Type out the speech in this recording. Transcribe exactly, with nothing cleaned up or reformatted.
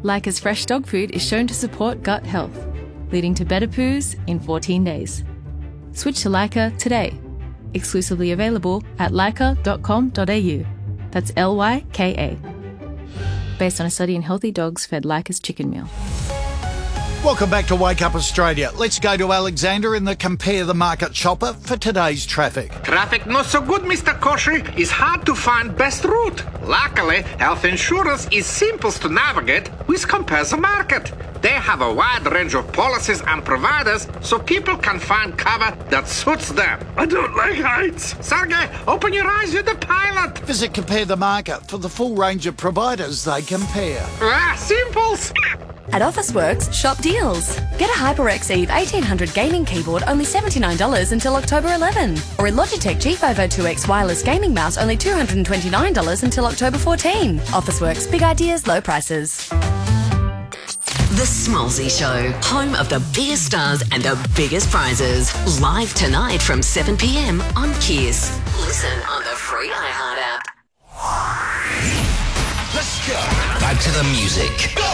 Leica's fresh dog food is shown to support gut health, leading to better poos in fourteen days. Switch to Leica today. Exclusively available at leica dot com dot a u. That's L Y K A. Based on a study in healthy dogs fed Leica's chicken meal. Welcome back to Wake Up Australia. Let's go to Alexander in the Compare the Market Chopper for today's traffic. Traffic not so good, Mister Koshy. It's hard to find best route. Luckily, health insurance is simple to navigate with Compare the Market. They have a wide range of policies and providers so people can find cover that suits them. I don't like heights. Sergey, open your eyes, you're the pilot. Visit Compare the Market for the full range of providers they compare. Ah, simples. At Officeworks, shop deals. Get a HyperX Eve eighteen hundred gaming keyboard only seventy-nine dollars until October eleventh. Or a Logitech G five oh two X wireless gaming mouse only two hundred twenty-nine dollars until October fourteenth. Officeworks, big ideas, low prices. The Smallsy Show, home of the biggest stars and the biggest prizes. Live tonight from seven p m on Kiss. Listen on the free iHeart app. Let's go. Back to the music. Go.